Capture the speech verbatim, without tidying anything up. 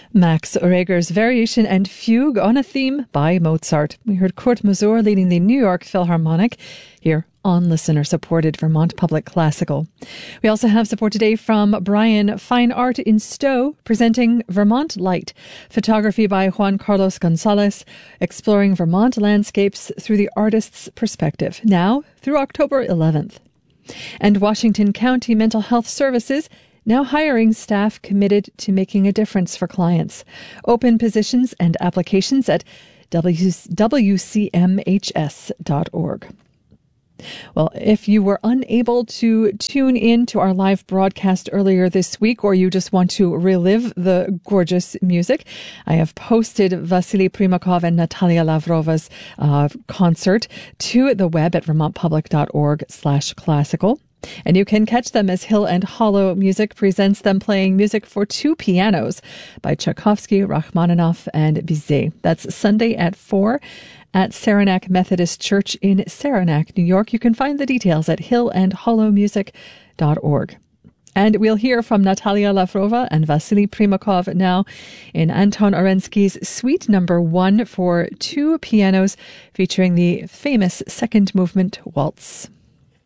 Max Reger's Variation and Fugue on a Theme by Mozart. We heard Kurt Masur leading the New York Philharmonic here on listener-supported Vermont Public Classical. We also have support today from Brian Fine Art in Stowe, presenting Vermont Light, photography by Juan Carlos Gonzalez, exploring Vermont landscapes through the artist's perspective, now through October eleventh. And Washington County Mental Health Services now hiring staff committed to making a difference for clients. Open positions and applications at w c m h s dot org. Well, if you were unable to tune in to our live broadcast earlier this week, or you just want to relive the gorgeous music, I have posted Vasily Primakov and Natalia Lavrova's uh, concert to the web at vermontpublic.org slash classical. And you can catch them as Hill and Hollow Music presents them playing music for two pianos by Tchaikovsky, Rachmaninoff, and Bizet. That's Sunday at four at Saranac Methodist Church in Saranac, New York. You can find the details at hill and hollow music dot org. And we'll hear from Natalia Lavrova and Vasily Primakov now in Anton Orensky's Suite Number One for two pianos, featuring the famous second movement waltz.